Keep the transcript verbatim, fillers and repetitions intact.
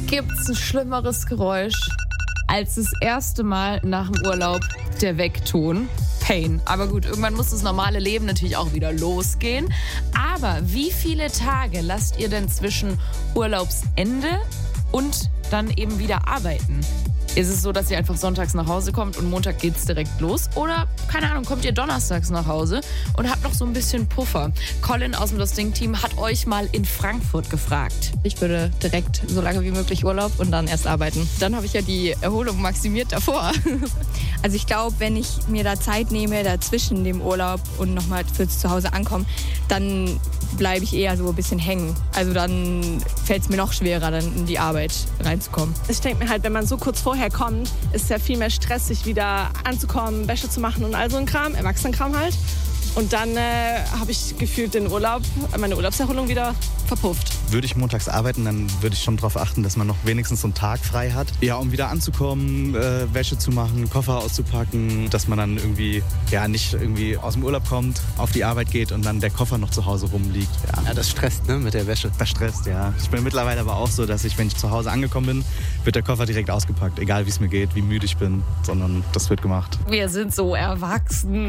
Gibt's ein schlimmeres Geräusch als das erste Mal nach dem Urlaub der Weckton? Pain. Aber gut, irgendwann muss das normale Leben natürlich auch wieder losgehen. Aber wie viele Tage lasst ihr denn zwischen Urlaubsende und dann eben wieder arbeiten? Ist es so, dass ihr einfach sonntags nach Hause kommt und Montag geht's direkt los? Oder, keine Ahnung, kommt ihr donnerstags nach Hause und habt noch so ein bisschen Puffer? Colin aus dem Das Ding-Team hat euch mal in Frankfurt gefragt. Ich würde direkt so lange wie möglich Urlaub und dann erst arbeiten. Dann habe ich ja die Erholung maximiert davor. Also ich glaube, wenn ich mir da Zeit nehme, dazwischen dem Urlaub und nochmal fürs Zuhause ankommen, dann bleibe ich eher so ein bisschen hängen. Also dann fällt es mir noch schwerer, dann in die Arbeit reinzukommen. Ich denke mir halt, wenn man so kurz vorher kommt, ist es ja viel mehr Stress, sich wieder anzukommen, Wäsche zu machen und all so ein Kram, Erwachsenenkram halt. Und dann äh, habe ich gefühlt den Urlaub, meine Urlaubserholung wieder verpufft. Würde ich montags arbeiten, dann würde ich schon darauf achten, dass man noch wenigstens so einen Tag frei hat. Ja, um wieder anzukommen, äh, Wäsche zu machen, Koffer auszupacken, dass man dann irgendwie ja nicht irgendwie aus dem Urlaub kommt, auf die Arbeit geht und dann der Koffer noch zu Hause rumliegt. Ja, ja das stresst, ne, mit der Wäsche. Das stresst, ja. Ich bin mittlerweile aber auch so, dass ich, wenn ich zu Hause angekommen bin, wird der Koffer direkt ausgepackt. Egal wie es mir geht, wie müde ich bin, sondern das wird gemacht. Wir sind so erwachsen.